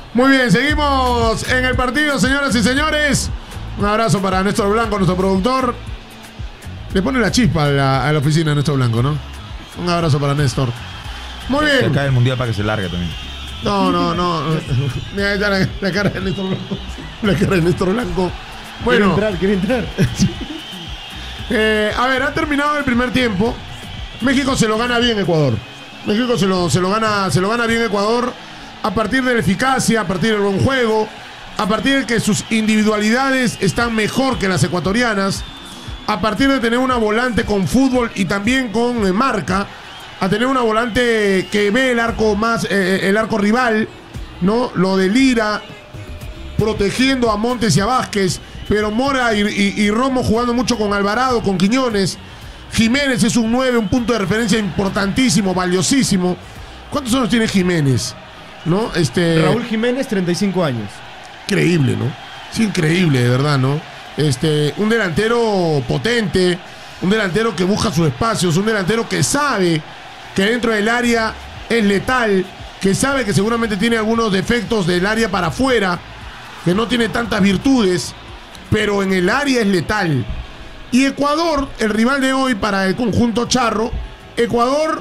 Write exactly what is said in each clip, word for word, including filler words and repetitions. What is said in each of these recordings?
Muy bien, seguimos en el partido, señoras y señores. Un abrazo para Néstor Blanco, nuestro productor. Le pone la chispa a la, a la oficina de Néstor Blanco, ¿no? Un abrazo para Néstor. Muy bien. Se cae el mundial para que se largue también. No, no, no. Mira, ahí está la, la cara de Néstor Blanco. La cara de Néstor Blanco. Bueno. Quiere entrar, quiere entrar. eh, a ver, ha terminado el primer tiempo. México se lo gana bien Ecuador. México se lo, se lo gana, se lo gana bien Ecuador a partir de la eficacia, a partir del buen juego, a partir de que sus individualidades están mejor que las ecuatorianas, a partir de tener una volante con fútbol y también con eh, marca, a tener una volante que ve el arco más, eh, el arco rival, ¿no? Lo de Lira protegiendo a Montes y a Vázquez, pero Mora y, y, y Romo jugando mucho con Alvarado, con Quiñones. Jiménez es un nueve, un punto de referencia importantísimo, valiosísimo. ¿Cuántos años tiene Jiménez? ¿No? Este... Raúl Jiménez, treinta y cinco años. Increíble, ¿no? Es increíble, de verdad, ¿no? Este, un delantero potente, un delantero que busca sus espacios, un delantero que sabe que dentro del área es letal, que sabe que seguramente tiene algunos defectos del área para afuera, que no tiene tantas virtudes, pero en el área es letal. Y Ecuador, el rival de hoy para el conjunto charro, Ecuador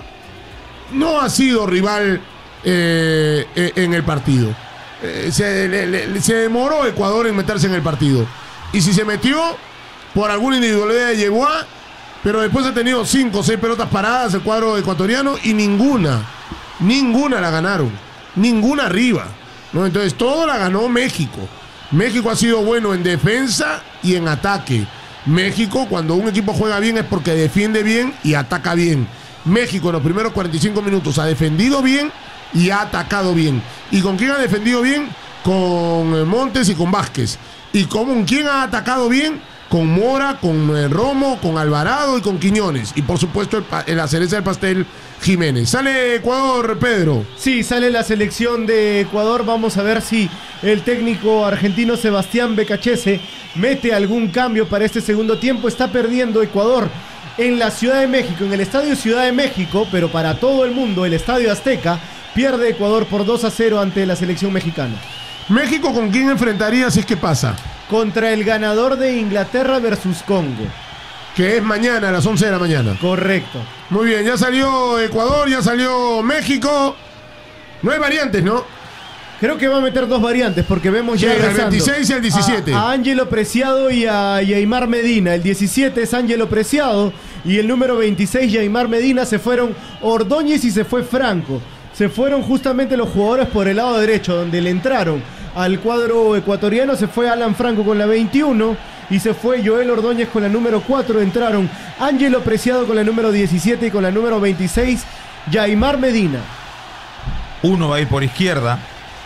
no ha sido rival eh, en el partido. Eh, se, le, le, se demoró Ecuador en meterse en el partido. Y si se metió, por alguna individualidad de Yeboah, pero después ha tenido cinco o seis pelotas paradas el cuadro ecuatoriano y ninguna, ninguna la ganaron. Ninguna arriba, ¿no? Entonces todo la ganó México. México ha sido bueno en defensa y en ataque. México, cuando un equipo juega bien es porque defiende bien y ataca bien. México en los primeros cuarenta y cinco minutos ha defendido bien y ha atacado bien. ¿Y con quién ha defendido bien? Con Montes y con Vázquez. ¿Y con quién ha atacado bien? Con Mora, con eh, Romo, con Alvarado y con Quiñones. Y por supuesto el, la cereza del pastel, Jiménez. ¿Sale Ecuador, Pedro? Sí, sale la selección de Ecuador. Vamos a ver si el técnico argentino Sebastián Becachese mete algún cambio para este segundo tiempo. Está perdiendo Ecuador en la Ciudad de México, en el Estadio Ciudad de México, pero para todo el mundo, el Estadio Azteca, pierde Ecuador por dos a cero ante la selección mexicana. ¿México con quién enfrentaría si es que pasa? Contra el ganador de Inglaterra versus Congo. Que es mañana a las once de la mañana. Correcto. Muy bien, ya salió Ecuador, ya salió México. No hay variantes, ¿no? Creo que va a meter dos variantes porque vemos ya el veintiséis y el diecisiete. A, a Ángelo Preciado y a Yaimar Medina. El diecisiete es Ángelo Preciado y el número veintiséis, Yaimar Medina. Se fueron Ordóñez y se fue Franco. Se fueron justamente los jugadores por el lado derecho, donde le entraron al cuadro ecuatoriano. Se fue Alan Franco con la veintiuno y se fue Joel Ordóñez con la número cuatro. Entraron Ángelo Preciado con la número diecisiete y con la número veintiséis, Yaimar Medina. Uno va a ir por izquierda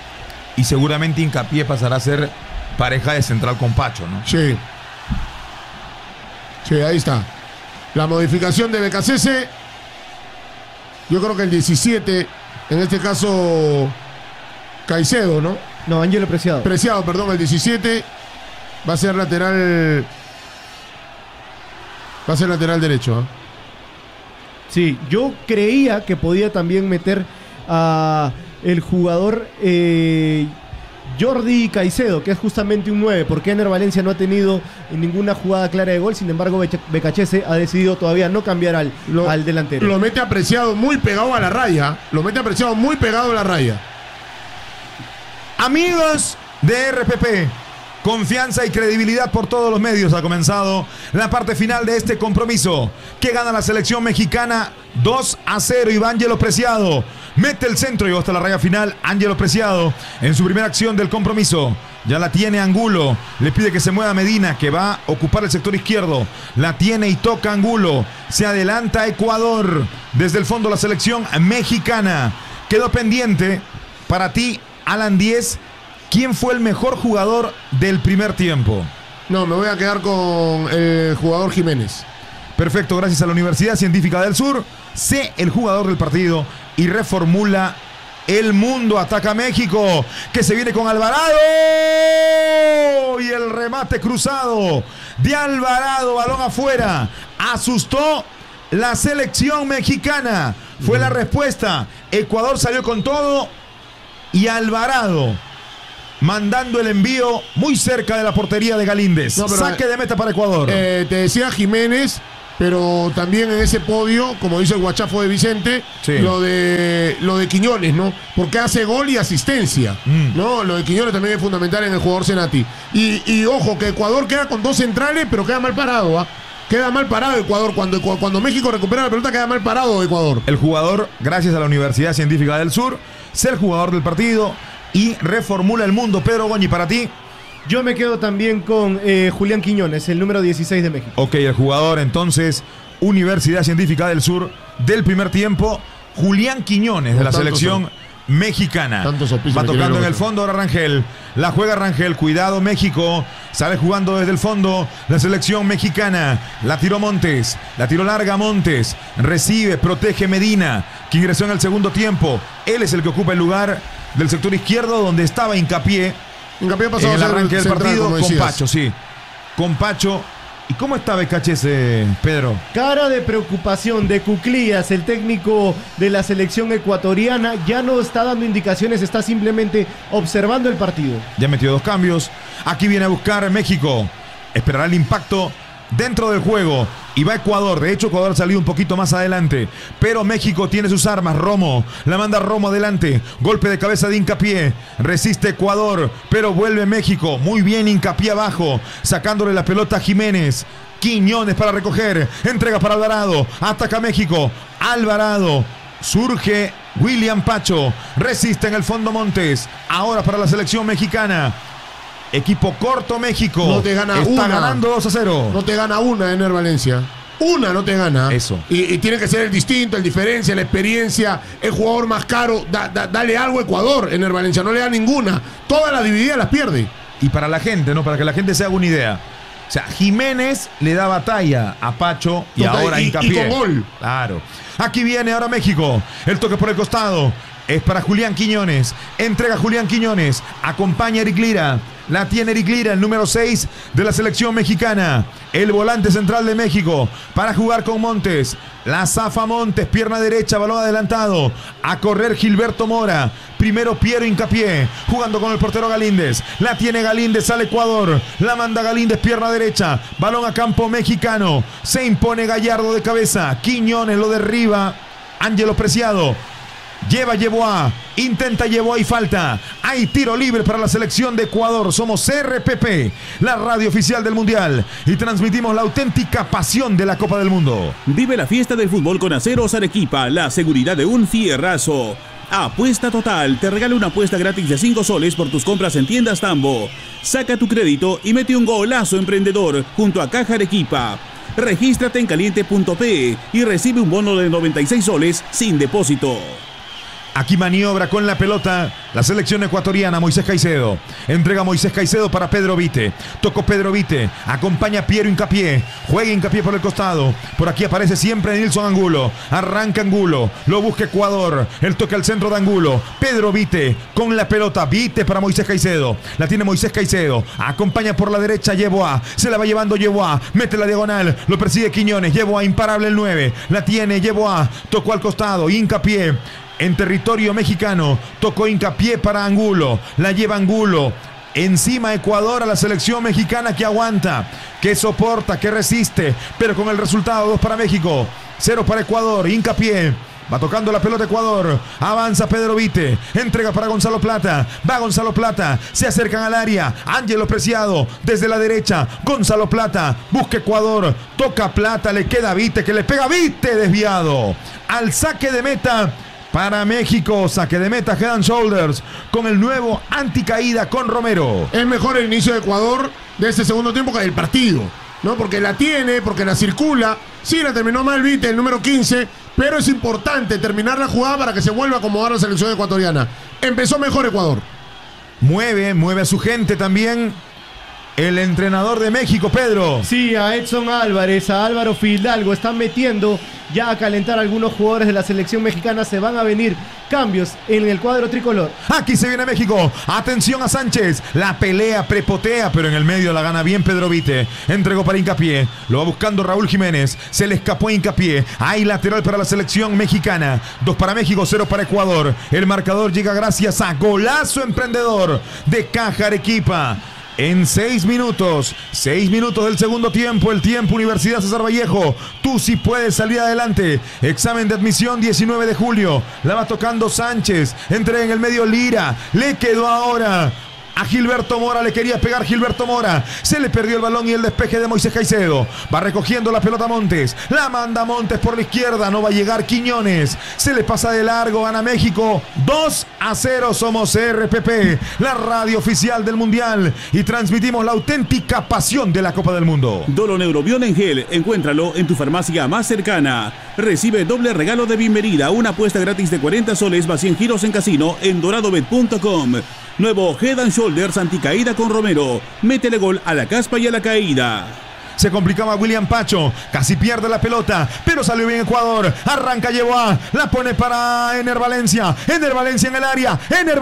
y seguramente Hincapié pasará a ser pareja de central con Pacho, ¿no? Sí. Sí, ahí está. La modificación de Becachese. Yo creo que el diecisiete, en este caso Caicedo, ¿no? No, Ángelo Preciado. Preciado, perdón, el diecisiete va a ser lateral. Va a ser lateral derecho, ¿eh? Sí, yo creía que podía también meter a el jugador eh, Jordi Caicedo, que es justamente un nueve, porque Ener Valencia no ha tenido ninguna jugada clara de gol. Sin embargo, Becachese ha decidido todavía no cambiar al, lo, al delantero. Lo mete apreciado muy pegado a la raya. Lo mete apreciado muy pegado a la raya. Amigos de R P P, confianza y credibilidad por todos los medios. Ha comenzado la parte final de este compromiso que gana la selección mexicana dos a cero. Y Ángelo Preciado mete el centro y va hasta la raya final. Ángelo Preciado en su primera acción del compromiso. Ya la tiene Angulo. Le pide que se mueva Medina, que va a ocupar el sector izquierdo. La tiene y toca Angulo. Se adelanta Ecuador. Desde el fondo la selección mexicana. Quedó pendiente para ti, Alan Díez. ¿Quién fue el mejor jugador del primer tiempo? No, me voy a quedar con el jugador Jiménez. Perfecto, gracias a la Universidad Científica del Sur. Sé el jugador del partido y reformula el mundo. Ataca México, que se viene con Alvarado. Y el remate cruzado de Alvarado, balón afuera. Asustó la selección mexicana. Fue la respuesta. Ecuador salió con todo y Alvarado mandando el envío muy cerca de la portería de Galíndez. No, pero, Saque de meta para Ecuador. Eh, te decía Jiménez, pero también en ese podio, como dice el guachafo de Vicente, Sí. lo de lo de Quiñones, ¿no? Porque hace gol y asistencia, Mm. ¿no? Lo de Quiñones también es fundamental en el jugador Senati. Y, y ojo, que Ecuador queda con dos centrales, pero queda mal parado, ¿ah? Queda mal parado Ecuador. Cuando, cuando México recupera la pelota, queda mal parado Ecuador. El jugador, gracias a la Universidad Científica del Sur, es el jugador del partido y reformula el mundo. Pedro Goñi, para ti. Yo me quedo también con eh, Julián Quiñones, el número dieciséis de México. Ok, el jugador entonces, Universidad Científica del Sur del primer tiempo, Julián Quiñones, de la Tantos selección son. mexicana. Tantos auspicios Va me tocando quieren en el otro. fondo ahora Rangel. La juega Rangel. Cuidado México. Sale jugando desde el fondo la selección mexicana. La tiró Montes. La tiró larga Montes. Recibe, protege Medina, que ingresó en el segundo tiempo. Él es el que ocupa el lugar del sector izquierdo donde estaba Hincapié Hincapié ha en pasado a el ser arranque del central, partido como con decías. Pacho, sí. Con Pacho. ¿Y cómo está Becachese, ese Pedro? Cara de preocupación de Cuclías, el técnico de la selección ecuatoriana, ya no está dando indicaciones, está simplemente observando el partido. Ya metió dos cambios. Aquí viene a buscar México. Esperará el impacto dentro del juego. Y va Ecuador. De hecho, Ecuador ha salido un poquito más adelante. Pero México tiene sus armas. Romo. La manda Romo adelante. Golpe de cabeza de Hincapié. Resiste Ecuador. Pero vuelve México. Muy bien Hincapié abajo. Sacándole la pelota a Jiménez. Quiñones para recoger. Entrega para Alvarado. Ataca México. Alvarado. Surge William Pacho. Resiste en el fondo Montes. Ahora para la selección mexicana. Equipo corto México. No te gana Está una. ganando dos a cero. No te gana una, Ener Valencia. Una no te gana. Eso. Y, y tiene que ser el distinto, el diferencia, la experiencia, el jugador más caro. Da, da- dale algo a Ecuador, Ener Valencia. No le da ninguna. Todas las divididas las pierde. Y para la gente, ¿no? Para que la gente se haga una idea. O sea, Jiménez le da batalla a Pacho y Total, ahora y- y Hincapié. con gol. Claro. Aquí viene ahora México. El toque por el costado. Es para Julián Quiñones. Entrega Julián Quiñones. Acompaña a Eric Lira. La tiene Eric Lira, el número seis de la selección mexicana. El volante central de México. Para jugar con Montes. La zafa Montes. Pierna derecha. Balón adelantado. A correr Gilberto Mora. Primero Piero Hincapié. Jugando con el portero Galíndez. La tiene Galíndez. Sale Ecuador. La manda Galíndez. Pierna derecha. Balón a campo mexicano. Se impone Gallardo de cabeza. Quiñones lo derriba. Ángelo Preciado. Lleva Yeboah, intenta Yeboah y falta. Hay tiro libre para la selección de Ecuador. Somos R P P, la radio oficial del Mundial, y transmitimos la auténtica pasión de la Copa del Mundo. Vive la fiesta del fútbol con Aceros Arequipa, la seguridad de un fierrazo. Apuesta Total te regala una apuesta gratis de cinco soles por tus compras en tiendas Tambo. Saca tu crédito y mete un golazo emprendedor junto a Caja Arequipa. Regístrate en caliente punto pe y recibe un bono de noventa y seis soles sin depósito. Aquí maniobra con la pelota la selección ecuatoriana. Moisés Caicedo. Entrega Moisés Caicedo para Pedro Vite. Tocó Pedro Vite. Acompaña Piero Hincapié. Juega Hincapié por el costado. Por aquí aparece siempre Nilson Angulo. Arranca Angulo. Lo busca Ecuador. El toque al centro de Angulo. Pedro Vite con la pelota. Vite para Moisés Caicedo. La tiene Moisés Caicedo. Acompaña por la derecha Yeboah. Se la va llevando Yeboah. Mete la diagonal. Lo persigue Quiñones. Yeboah imparable el nueve. La tiene Yeboah. Tocó al costado. Hincapié. En territorio mexicano, tocó Hincapié para Angulo, la lleva Angulo, encima Ecuador a la selección mexicana que aguanta, que soporta, que resiste, pero con el resultado dos para México, cero para Ecuador. Hincapié, va tocando la pelota Ecuador, avanza Pedro Vite, entrega para Gonzalo Plata, va Gonzalo Plata, se acercan al área, Ángelo Preciado, desde la derecha, Gonzalo Plata, busca Ecuador, toca Plata, le queda Vite, que le pega Vite, desviado, al saque de meta. Para México, saque de meta, Head and Shoulders, con el nuevo anticaída con Romero. Es mejor el inicio de Ecuador de este segundo tiempo que del partido, ¿no? Porque la tiene, porque la circula. Sí, la terminó mal Vite, el número quince, pero es importante terminar la jugada para que se vuelva a acomodar la selección ecuatoriana. Empezó mejor Ecuador. Mueve, mueve a su gente también. el entrenador de México, Pedro. Sí, a Edson Álvarez, a Álvaro Fidalgo, están metiendo ya a calentar a algunos jugadores de la selección mexicana. Se van a venir cambios en el cuadro tricolor. Aquí se viene México. Atención a Sánchez. La pelea prepotea, pero en el medio la gana bien Pedro Vite. Entregó para Hincapié. Lo va buscando Raúl Jiménez. Se le escapó a Hincapié. Hay lateral para la selección mexicana. Dos para México, cero para Ecuador. El marcador llega gracias a golazo emprendedor de Caja Arequipa. En seis minutos, seis minutos del segundo tiempo, el tiempo Universidad César Vallejo. Tú sí puedes salir adelante. Examen de admisión diecinueve de julio. La va tocando Sánchez. Entrega en el medio Lira. Le quedó ahora a Gilberto Mora, le quería pegar Gilberto Mora. Se le perdió el balón y el despeje de Moisés Caicedo. Va recogiendo la pelota Montes. La manda Montes por la izquierda. No va a llegar Quiñones. Se le pasa de largo. Gana México. dos a cero. Somos R P P, la radio oficial del Mundial. Y transmitimos la auténtica pasión de la Copa del Mundo. Doloneurobión en gel. Encuéntralo en tu farmacia más cercana. Recibe doble regalo de bienvenida. Una apuesta gratis de cuarenta soles más cien giros en casino en doradobet punto com. Nuevo Head and Shoulders anticaída con Romero. Métele gol a la caspa y a la caída. Se complicaba William Pacho, casi pierde la pelota, pero salió bien Ecuador. Arranca Yeboah, la pone para Ener Valencia. Ener Valencia en el área. Ener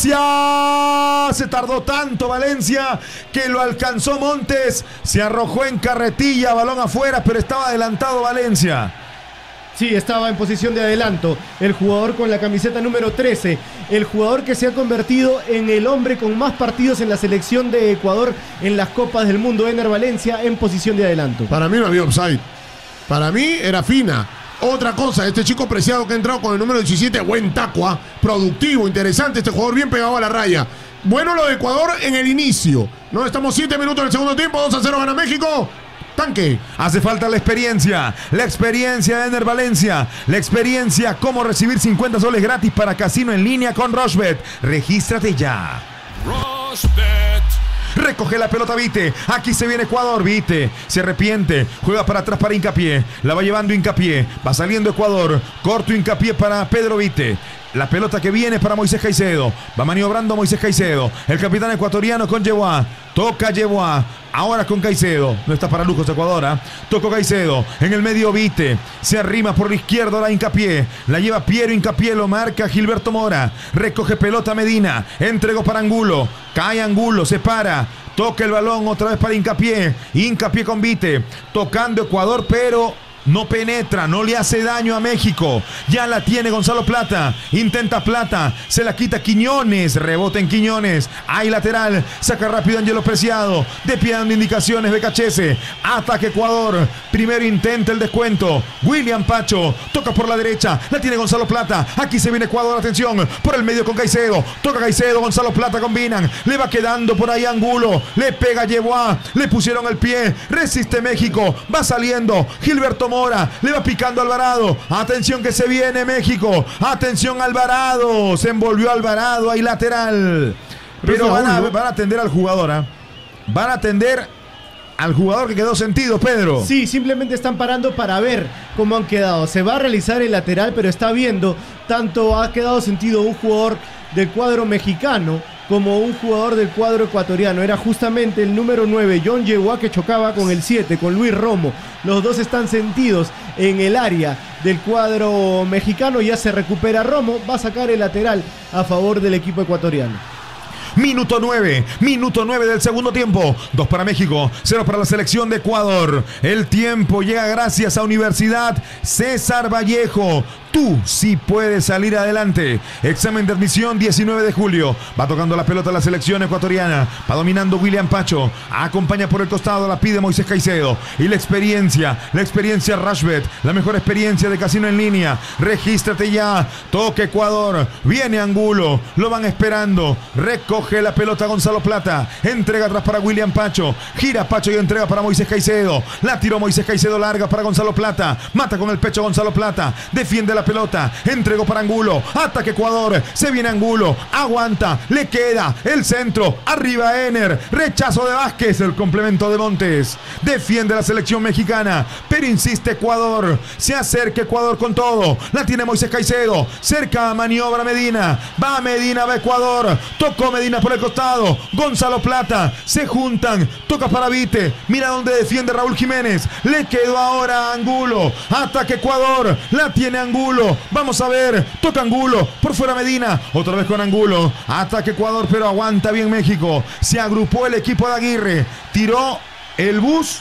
Valencia. Se tardó tanto Valencia que lo alcanzó Montes. Se arrojó en carretilla, balón afuera, pero estaba adelantado Valencia. Sí, estaba en posición de adelanto. El jugador con la camiseta número trece. El jugador que se ha convertido en el hombre con más partidos en la selección de Ecuador en las Copas del Mundo. Ener Valencia en posición de adelanto. Para mí no había offside. Para mí era fina. Otra cosa, este chico Preciado que ha entrado con el número diecisiete, buen taco, ¿eh? Productivo, interesante. Este jugador bien pegado a la raya. Bueno lo de Ecuador en el inicio. No, estamos siete minutos del segundo tiempo. dos a cero gana México. Tanque. Hace falta la experiencia, la experiencia de Ener Valencia, la experiencia cómo recibir cincuenta soles gratis para casino en línea con Rochebet. Regístrate ya. Rochebet. Recoge la pelota Vite. Aquí se viene Ecuador. Vite se arrepiente. Juega para atrás para Hincapié. La va llevando Hincapié. Va saliendo Ecuador. Corto Hincapié para Pedro Vite. La pelota que viene para Moisés Caicedo. Va maniobrando Moisés Caicedo. El capitán ecuatoriano con Yeboah. Toca Yeboah. Ahora con Caicedo. No está para lujos Ecuador. ¿eh? Tocó Caicedo. En el medio Vite. Se arrima por la izquierda la Hincapié. La lleva Piero Hincapié. Lo marca Gilberto Mora. Recoge pelota Medina. Entregó para Angulo. Cae Angulo. Se para. Toca el balón otra vez para Hincapié. Hincapié con Vite. Tocando Ecuador, pero no penetra, no le hace daño a México. Ya la tiene Gonzalo Plata. Intenta Plata. Se la quita Quiñones. Rebota en Quiñones. Hay lateral. Saca rápido Ángelo Preciado. De pie dando indicaciones Becachese. Ataque Ecuador. Primero intenta el descuento. William Pacho. Toca por la derecha. La tiene Gonzalo Plata. Aquí se viene Ecuador. Atención. Por el medio con Caicedo. Toca Caicedo. Gonzalo Plata combinan. Le va quedando por ahí Angulo. Le pega Yeboah. Le pusieron el pie. Resiste México. Va saliendo. Gilberto Mora, le va picando Alvarado. Atención que se viene México. Atención Alvarado. Se envolvió Alvarado. Hay lateral. Pero van a, van a atender al jugador. ¿eh? Van a atender al jugador que quedó sentido, Pedro. Sí, simplemente están parando para ver cómo han quedado. Se va a realizar el lateral, pero está viendo. Tanto ha quedado sentido un jugador del cuadro mexicano como un jugador del cuadro ecuatoriano. Era justamente el número nueve, John Yeboah, que chocaba con el siete, con Luis Romo. Los dos están sentidos en el área del cuadro mexicano. Ya se recupera Romo, va a sacar el lateral a favor del equipo ecuatoriano. Minuto nueve, minuto nueve del segundo tiempo. Dos para México, cero para la selección de Ecuador. El tiempo llega gracias a Universidad César Vallejo. Tú sí puedes salir adelante. Examen de admisión diecinueve de julio. Va tocando la pelota la selección ecuatoriana. Va dominando William Pacho. Acompaña por el costado, la pide Moisés Caicedo. Y la experiencia, la experiencia Rochebet. La mejor experiencia de casino en línea. Regístrate ya. Toque Ecuador. Viene Angulo. Lo van esperando. Recoge la pelota Gonzalo Plata. Entrega atrás para William Pacho. Gira Pacho y entrega para Moisés Caicedo. La tiró Moisés Caicedo larga para Gonzalo Plata. Mata con el pecho Gonzalo Plata. Defiende la la pelota, entregó para Angulo, ataque Ecuador, se viene Angulo, aguanta, le queda el centro, arriba Ener, rechazo de Vázquez, el complemento de Montes, defiende la selección mexicana, pero insiste Ecuador, se acerca Ecuador con todo, la tiene Moisés Caicedo, cerca maniobra Medina, va Medina, va Ecuador, tocó Medina por el costado, Gonzalo Plata, se juntan, toca para Vite, mira donde defiende Raúl Jiménez, le quedó ahora a Angulo, ataque Ecuador, la tiene Angulo, vamos a ver, toca Angulo, por fuera Medina, otra vez con Angulo, ataque Ecuador, pero aguanta bien México, se agrupó el equipo de Aguirre, tiró el bus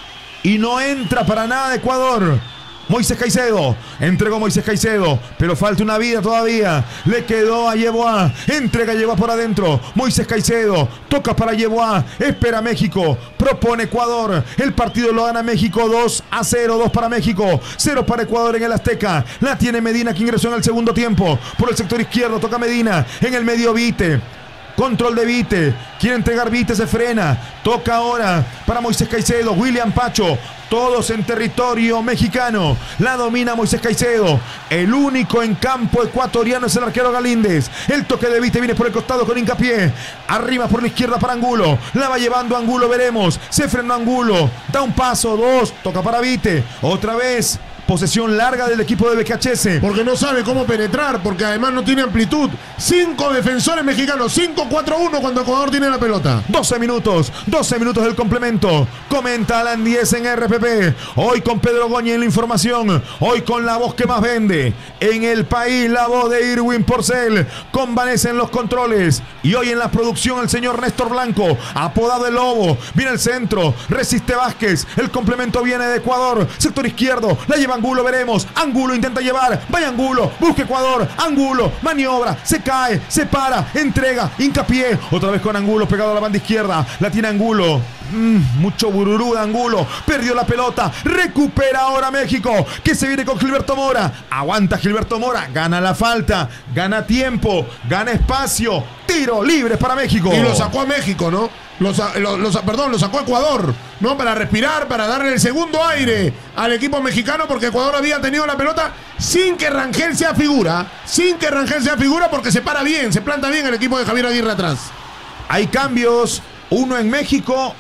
y no entra para nada de Ecuador. Moisés Caicedo, entregó Moisés Caicedo, pero falta una vida todavía, le quedó a Yeboah, entrega Yeboah por adentro, Moisés Caicedo, toca para Yeboah, espera México, propone Ecuador, el partido lo gana México dos a cero, dos para México, cero para Ecuador en el Azteca, la tiene Medina que ingresó en el segundo tiempo, por el sector izquierdo, toca Medina, en el medio Vite. Control de Vite, quiere entregar Vite, se frena, toca ahora para Moisés Caicedo, William Pacho, todos en territorio mexicano, la domina Moisés Caicedo, el único en campo ecuatoriano es el arquero Galíndez, el toque de Vite viene por el costado con hincapié, arriba por la izquierda para Angulo, la va llevando Angulo, veremos, se frenó Angulo, da un paso, dos, toca para Vite, otra vez, posesión larga del equipo de B K H S. Porque no sabe cómo penetrar, porque además no tiene amplitud. Cinco defensores mexicanos, cinco cuatro uno cuando Ecuador tiene la pelota. doce minutos, doce minutos del complemento. Comenta Alan diez en R P P. Hoy con Pedro Goñi en la información. Hoy con la voz que más vende. En el país, la voz de Irwin Porcel. Con Vanessa en los controles. Y hoy en la producción el señor Néstor Blanco, apodado el Lobo. Viene el centro, resiste Vázquez. El complemento viene de Ecuador. Sector izquierdo, la lleva Angulo, veremos. Angulo intenta llevar. Vaya Angulo, busca Ecuador. Angulo, maniobra, se cae, se para, entrega, hincapié. Otra vez con Angulo pegado a la banda izquierda. La tiene Angulo. Mm, mucho bururú de Angulo. Perdió la pelota. Recupera ahora México, que se viene con Gilberto Mora. Aguanta Gilberto Mora. Gana la falta. Gana tiempo. Gana espacio. Tiro libre para México. Y lo sacó a México, ¿no? Lo, lo, lo, perdón, lo sacó a Ecuador, ¿no? Para respirar, para darle el segundo aire al equipo mexicano, porque Ecuador había tenido la pelota sin que Rangel sea figura. Sin que Rangel sea figura, porque se para bien, se planta bien el equipo de Javier Aguirre atrás. Hay cambios. Uno en México,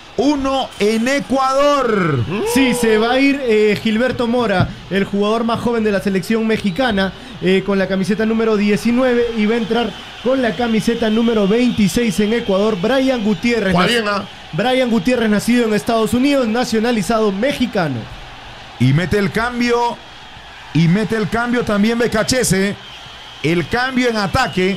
uno en Ecuador. Sí, se va a ir eh, Gilberto Mora, el jugador más joven de la selección mexicana, eh, con la camiseta número diecinueve, y va a entrar con la camiseta número veintiséis en Ecuador, Brian Gutiérrez. Guadiena. Brian Gutiérrez, nacido en Estados Unidos, nacionalizado mexicano. Y mete el cambio, y mete el cambio también B K H S. El cambio en ataque.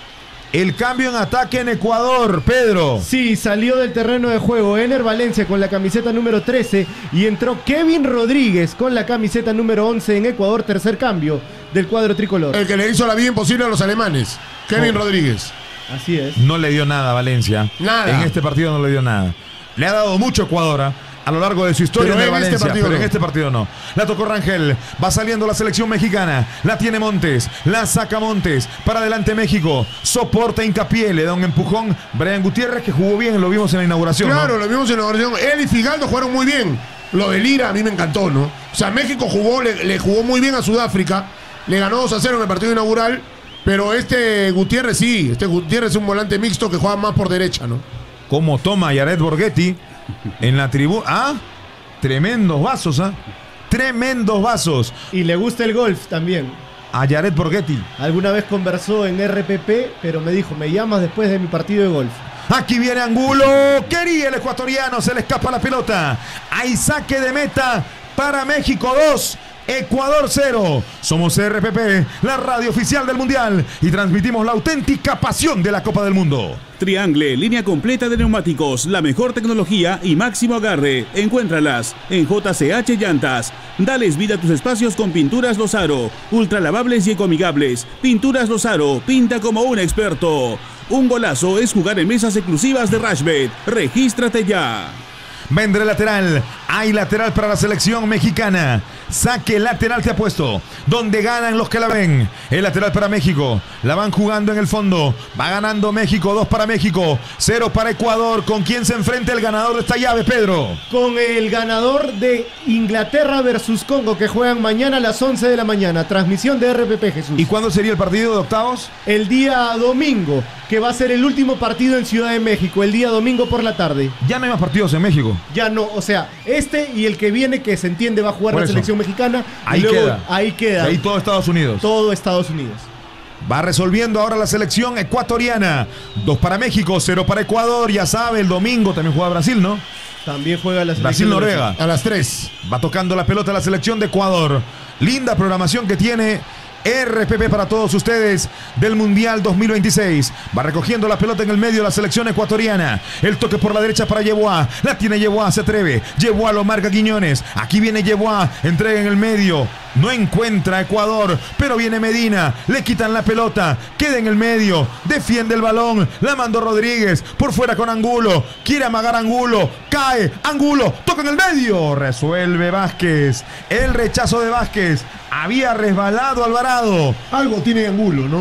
El cambio en ataque en Ecuador, Pedro. Sí, salió del terreno de juego Ener Valencia con la camiseta número trece y entró Kevin Rodríguez con la camiseta número once en Ecuador, tercer cambio del cuadro tricolor. El que le hizo la vida imposible a los alemanes, Kevin oh. Rodríguez. Así es. No le dio nada a Valencia. Nada. En este partido no le dio nada. Le ha dado mucho Ecuador, ¿eh? A lo largo de su historia pero de en Valencia, este partido pero no. en este partido no. La tocó Rangel, va saliendo la selección mexicana, la tiene Montes, la saca Montes, para adelante México, soporta hincapié, le da un empujón Brian Gutiérrez, que jugó bien, lo vimos en la inauguración. Claro, ¿no? lo vimos en la inauguración. Él y Figaldo jugaron muy bien. Lo de Lira a mí me encantó, ¿no? O sea, México jugó, le, le jugó muy bien a Sudáfrica, le ganó dos a cero en el partido inaugural, pero este Gutiérrez sí, este Gutiérrez es un volante mixto que juega más por derecha, ¿no? Como toma Jared Borghetti en la tribuna. ¿Ah? Tremendos vasos, ¿ah? ¿eh? Tremendos vasos. Y le gusta el golf también. A Jared Borghetti. Alguna vez conversó en R P P, pero me dijo, me llamas después de mi partido de golf. Aquí viene Angulo. Quería el ecuatoriano, se le escapa la pelota. Hay saque de meta para México dos. Ecuador cero. Somos R P P, la radio oficial del Mundial, y transmitimos la auténtica pasión de la Copa del Mundo. Triangle, línea completa de neumáticos, la mejor tecnología y máximo agarre. Encuéntralas en J C H Llantas. Dales vida a tus espacios con Pinturas Lozaro, ultra lavables y ecoamigables. Pinturas Lozaro, pinta como un experto. Un golazo es jugar en mesas exclusivas de Rashbet. Regístrate ya. Vendrá el lateral. Hay lateral para la selección mexicana. Saque lateral te ha puesto, donde ganan los que la ven. El lateral para México, la van jugando en el fondo. Va ganando México, dos para México, cero para Ecuador. ¿Con quién se enfrenta el ganador de esta llave, Pedro? Con el ganador de Inglaterra versus Congo, que juegan mañana a las once de la mañana. Transmisión de R P P, Jesús. ¿Y cuándo sería el partido de octavos? El día domingo, que va a ser el último partido en Ciudad de México, el día domingo por la tarde. Ya no hay más partidos en México. Ya no, o sea, este y el que viene, que se entiende va a jugar Por la eso. selección mexicana. Ahí y luego, queda. Ahí queda. De ahí todo Estados Unidos. Todo Estados Unidos. Va resolviendo ahora la selección ecuatoriana. Dos para México, cero para Ecuador. Ya sabe, el domingo también juega Brasil, ¿no? También juega la selección de Brasil-Noruega. A las tres. Va tocando la pelota la selección de Ecuador. Linda programación que tiene R P P para todos ustedes del Mundial dos mil veintiséis. Va recogiendo la pelota en el medio la selección ecuatoriana. El toque por la derecha para Yeboah. La tiene Yeboah, se atreve. Yeboah lo marca Quiñones. Aquí viene Yeboah. Entrega en el medio. No encuentra Ecuador, pero viene Medina. Le quitan la pelota. Queda en el medio. Defiende el balón. La mandó Rodríguez. Por fuera con Angulo. Quiere amagar Angulo. Cae. Angulo. Toca en el medio. Resuelve Vázquez. El rechazo de Vázquez. Había resbalado Alvarado. Algo tiene Angulo, ¿no?